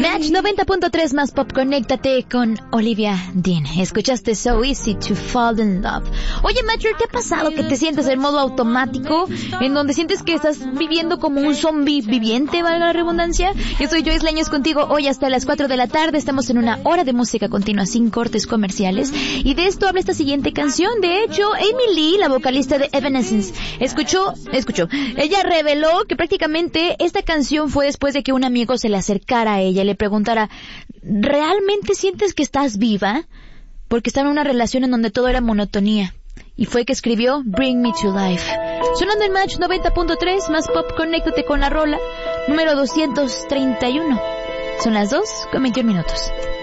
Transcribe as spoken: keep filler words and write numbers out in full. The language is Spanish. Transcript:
Match noventa punto tres más pop, conéctate con Olivia Dean. Escuchaste So Easy to Fall in Love. Oye, Matcher, ¿te ha pasado que te sientes en modo automático, en donde sientes que estás viviendo como un zombie viviente, valga la redundancia? Yo soy Joyce Leños contigo hoy hasta las cuatro de la tarde. Estamos en una hora de música continua sin cortes comerciales. Y de esto habla esta siguiente canción. De hecho, Amy Lee, la vocalista de Evanescence, escuchó, escuchó, ella reveló que prácticamente esta canción fue después de que un amigo se le acercara a ella y le preguntara, ¿realmente sientes que estás viva? Porque estaba en una relación en donde todo era monotonía. Y fue que escribió Bring Me to Life. Sonando en Match noventa punto tres más pop, conéctate con la rola número doscientos treinta y uno. Son las dos con veintiún minutos.